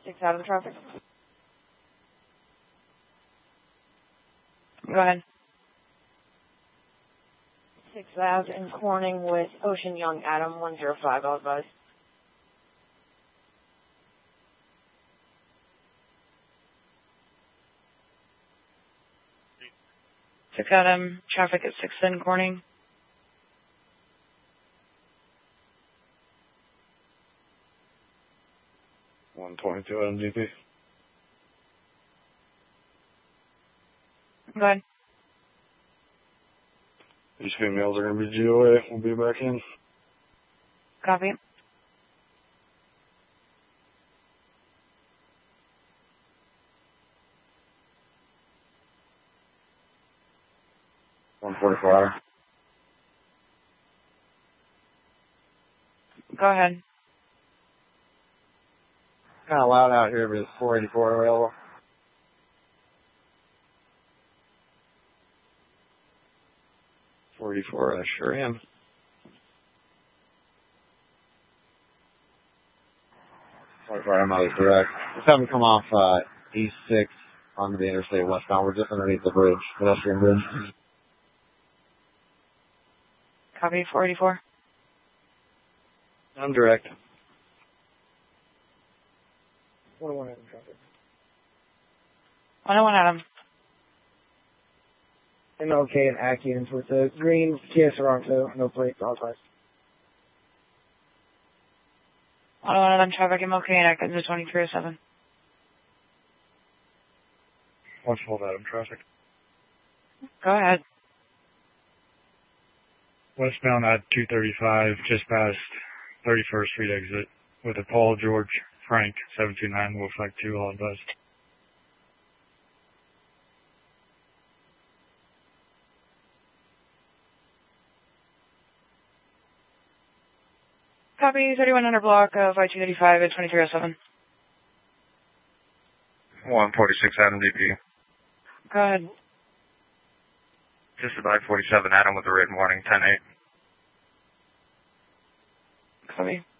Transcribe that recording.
6 Adam traffic. Go ahead. 6 Ave in Corning with Ocean Young Adam 105, I'll advise. 6 Adam, traffic at 6 in Corning. .122 Adam GP. Go ahead. These females are going to be GOA. We'll be back in. Copy. .144. Go ahead. Kind of loud out here, but it's 484 available. .44, I sure am. I'm out of direct. Just having come off East 6 onto the interstate westbound. We're just underneath the bridge, pedestrian bridge. Copy, 484. I'm direct. 101 Adam traffic. 101 Adam. MLK and Atkins with the green Kia Sorento, no plates, all cars. 101 Adam traffic, MLK and Atkins at 2307. 112 Adam traffic. Go ahead. Westbound at 235, just past 31st Street exit, with a Paul George Frank 729 Wolfpack 2, all advised. Copy, 3100 block of I-235 at 2307. 146 Adam DP. Go ahead. Just about 47 Adam with a written warning, 10-8. Copy.